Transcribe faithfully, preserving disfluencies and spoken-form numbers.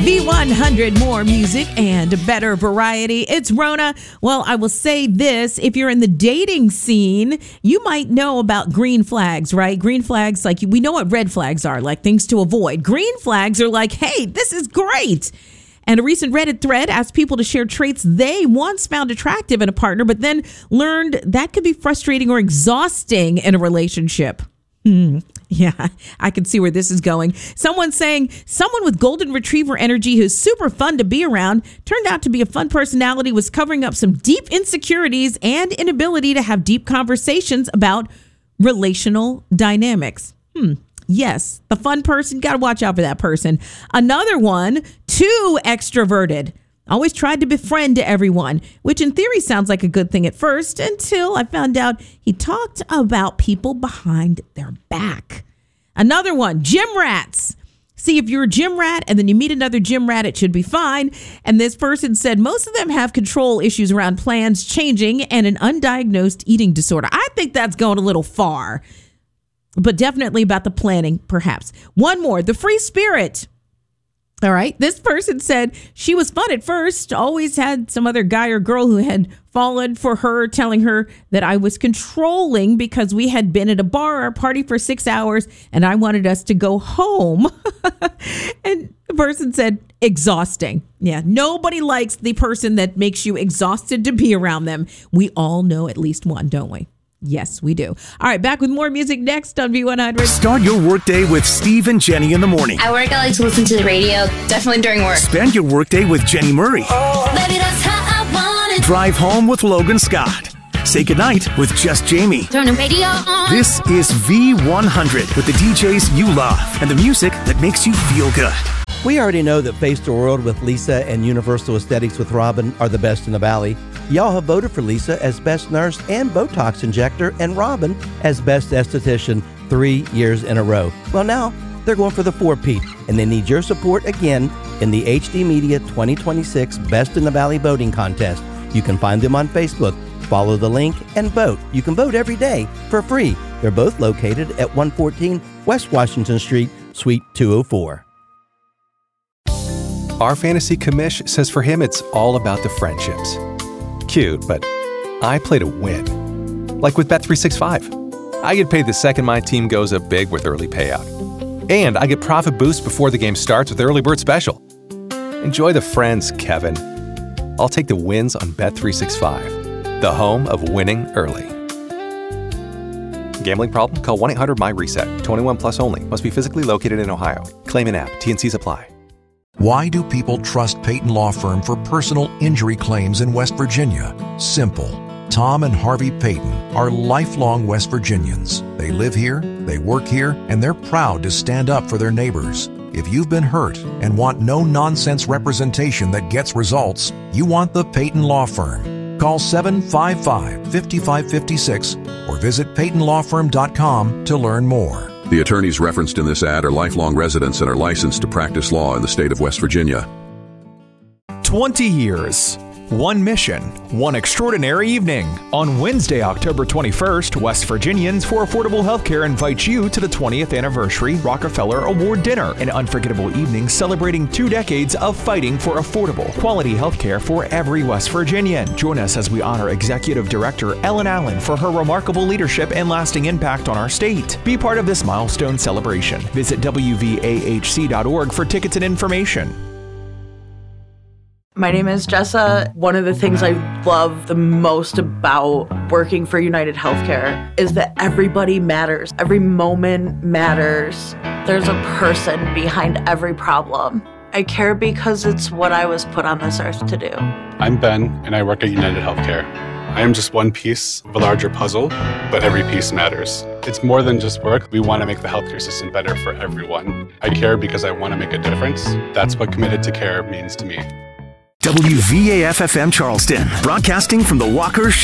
V one hundred, more music and better variety. It's Rona. Well, I will say this. If you're in the dating scene, you might know about green flags, right? Green flags, like we know what red flags are, like things to avoid. Green flags are like, hey, this is great. And a recent Reddit thread asked people to share traits they once found attractive in a partner, but then learned that could be frustrating or exhausting in a relationship. Hmm. Yeah, I can see where this is going. Someone saying someone with golden retriever energy who's super fun to be around turned out to be a fun personality, was covering up some deep insecurities and inability to have deep conversations about relational dynamics. Hmm. Yes, the fun person, got to watch out for that person. Another one, too extroverted. Always tried to befriend everyone, which in theory sounds like a good thing at first, until I found out he talked about people behind their back. Another one, gym rats. See, if you're a gym rat and then you meet another gym rat, it should be fine. And this person said most of them have control issues around plans changing and an undiagnosed eating disorder. I think that's going a little far, but definitely about the planning, perhaps. One more, the free spirit. All right. This person said she was fun at first, always had some other guy or girl who had fallen for her, telling her that I was controlling because we had been at a bar or party for six hours and I wanted us to go home. And the person said exhausting. Yeah. Nobody likes the person that makes you exhausted to be around them. We all know at least one, don't we? Yes, we do. All right, back with more music next on V one hundred. Start your workday with Steve and Jenny in the morning. At work, I like to listen to the radio, definitely during work. Spend your workday with Jenny Murray. Oh, baby, that's how I want it. Drive home with Logan Scott. Say goodnight with Just Jamie. Turn the radio on. This is V one hundred with the D Js you love and the music that makes you feel good. We already know that Face the World with Lisa and Universal Aesthetics with Robin are the best in the Valley. Y'all have voted for Lisa as Best Nurse and Botox Injector and Robin as Best Esthetician three years in a row. Well, now they're going for the four-peat, and they need your support again in the H D Media twenty twenty-six Best in the Valley voting contest. You can find them on Facebook. Follow the link and vote. You can vote every day for free. They're both located at one fourteen West Washington Street, Suite two oh four. Our fantasy commish says for him it's all about the friendships. Cute, but I play to win. Like with Bet three sixty-five. I get paid the second my team goes up big with early payout. And I get profit boost before the game starts with Early Bird Special. Enjoy the friends, Kevin. I'll take the wins on Bet three sixty-five, the home of winning early. Gambling problem? Call one eight hundred M Y reset. twenty-one plus only. Must be physically located in Ohio. Claim in app. T and Cs apply. Why do people trust Peyton Law Firm for personal injury claims in West Virginia? Simple. Tom and Harvey Peyton are lifelong West Virginians. They live here, they work here, and they're proud to stand up for their neighbors. If you've been hurt and want no-nonsense representation that gets results, you want the Peyton Law Firm. Call seven five five, five five five six or visit peyton law firm dot com to learn more. The attorneys referenced in this ad are lifelong residents and are licensed to practice law in the state of West Virginia. twenty years. One mission, one extraordinary evening. On Wednesday, October twenty-first, West Virginians for Affordable Healthcare invites you to the twentieth Anniversary Rockefeller Award Dinner, an unforgettable evening celebrating two decades of fighting for affordable, quality healthcare for every West Virginian. Join us as we honor Executive Director Ellen Allen for her remarkable leadership and lasting impact on our state. Be part of this milestone celebration. Visit W V A H C dot org for tickets and information. My name is Jessa. One of the things I love the most about working for United Healthcare is that everybody matters. Every moment matters. There's a person behind every problem. I care because it's what I was put on this earth to do. I'm Ben, and I work at United Healthcare. I am just one piece of a larger puzzle, but every piece matters. It's more than just work. We want to make the healthcare system better for everyone. I care because I want to make a difference. That's what committed to care means to me. W V A F F M Charleston, broadcasting from the Walker